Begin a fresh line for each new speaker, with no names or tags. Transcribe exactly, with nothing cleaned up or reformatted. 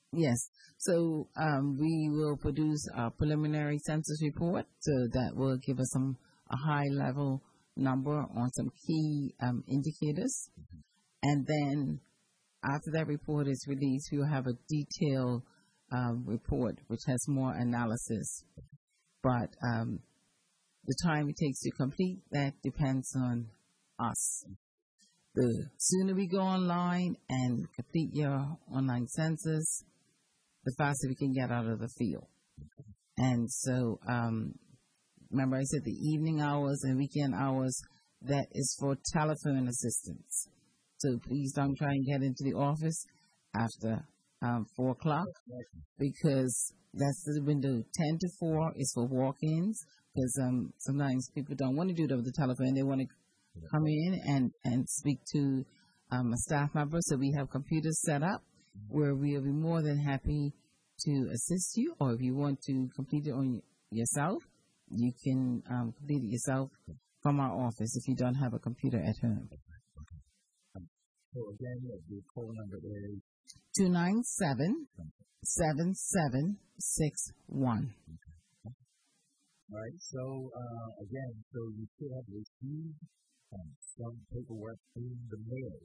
Yes. So um, we will produce a preliminary census report. So that will give us some a high level number on some key um, indicators. And then after that report is released, we will have a detailed um, report which has more analysis. But um, the time it takes to complete that depends on us. The sooner we go online and complete your online census, the faster we can get out of the field. And so, um, remember I said the evening hours and weekend hours, that is for telephone assistance. So please don't try and get into the office after um, four o'clock because that's the window. ten to four is for walk-ins because um, sometimes people don't want to do it over the telephone. They want to come in and, and speak to um, a staff member. So we have computers set up where we'll be more than happy to assist you, or if you want to complete it on yourself, you can um, complete it yourself from our office if you don't have a computer at home.
So again, the phone number is
two nine seven, seven seven six one.
All right, so uh, again, so you should have received um, some paperwork in the mail.